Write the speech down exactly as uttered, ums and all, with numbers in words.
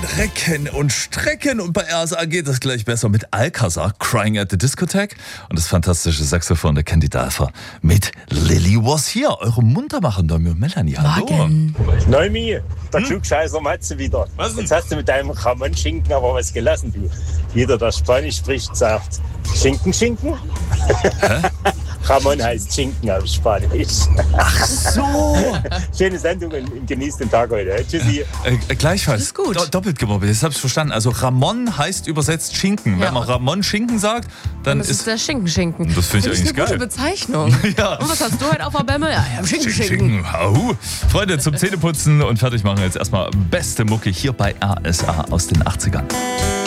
Recken und Strecken und bei R S A geht es gleich besser mit Alcazar, Crying at the Discotheque und das fantastische Saxophon der Candy Dalfer mit Lily Was Here, eure Muntermacher Noemi und Melanie. Hallo. Morgen. Noemi, der hm? Klugscheißer Matze wieder. Was denn? Jetzt hast du mit deinem Ramon-Schinken aber was gelassen, du. Jeder, der Spanisch spricht, sagt Schinken, Schinken. Hä? Ramon heißt Schinken auf Spanisch. Ach so. Schöne Sendung und genießt den Tag heute. Tschüssi. Äh, äh, gleichfalls. Das ist gut. Do- doppelt gemobbelt, das hab ich verstanden. Also Ramon heißt übersetzt Schinken. Ja. Wenn man Ramon Schinken sagt, dann Das ist... ist der Schinken-Schinken. Das finde ich eigentlich eine geil. gute Bezeichnung. Ja. Und was hast du heute auf der Bämme? Ja, ja, Schinken-Schinken. Au. Freunde, zum Zähneputzen und fertig machen jetzt erstmal beste Mucke hier bei R S A aus den achtzigern.